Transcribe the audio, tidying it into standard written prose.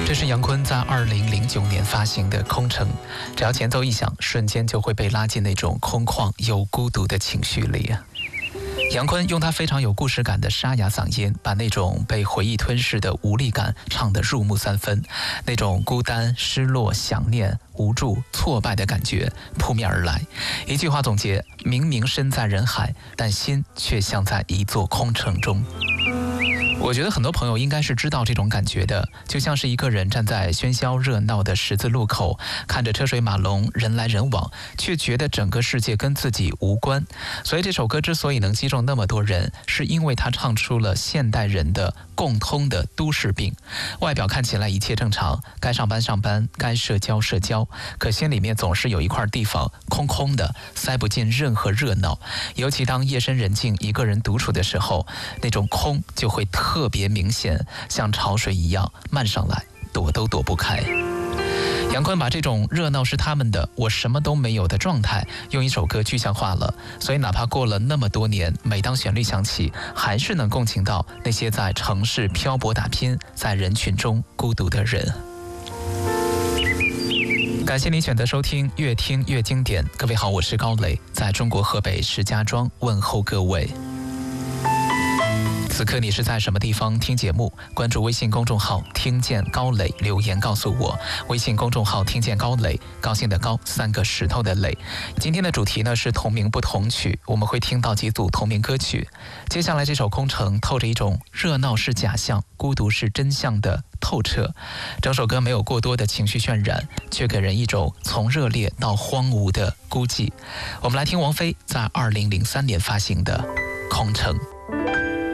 这是杨坤在2009年发行的《空城》，只要前奏一响，瞬间就会被拉进那种空旷又孤独的情绪里啊。杨坤用他非常有故事感的沙哑嗓音，把那种被回忆吞噬的无力感唱得入木三分，那种孤单、失落、想念、无助、挫败的感觉扑面而来。一句话总结：明明身在人海，但心却像在一座空城中。我觉得很多朋友应该是知道这种感觉的，就像是一个人站在喧嚣热闹的十字路口，看着车水马龙，人来人往，却觉得整个世界跟自己无关。所以这首歌之所以能击中那么多人，是因为它唱出了现代人的共通的都市病。外表看起来一切正常，该上班上班，该社交社交，可心里面总是有一块地方空空的，塞不进任何热闹。尤其当夜深人静，一个人独处的时候，那种空就会特别明显，像潮水一样漫上来，躲都躲不开。杨坤把这种热闹是他们的，我什么都没有的状态，用一首歌具象化了。所以哪怕过了那么多年，每当旋律响起，还是能共情到那些在城市漂泊打拼，在人群中孤独的人。感谢您选择收听越听越经典。各位好，我是高磊，在中国河北石家庄问候各位。此刻你是在什么地方听节目？关注微信公众号听见高磊，留言告诉我。微信公众号听见高磊，高兴的高，三个石头的磊。今天的主题呢是同名不同曲，我们会听到几组同名歌曲。接下来这首空城透着一种热闹是假象，孤独是真相的透彻。整首歌没有过多的情绪渲染，却给人一种从热烈到荒芜的孤寂。我们来听王菲在2003年发行的《空城》。